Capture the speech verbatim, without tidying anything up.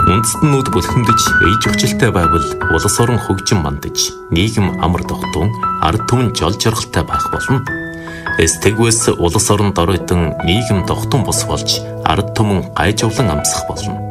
Үндэстнүүд бүлхэмдэж ээж өгчлөлтэй байвал улс орон хөгжин мандаж, нийгэм амар тогтун, ард түмэн жол жаргалтай байх болно. Эстэгвэс улс оронд оройтон нийгэм тогтун бус болж, ард түмэн гайжовлон амсах болно.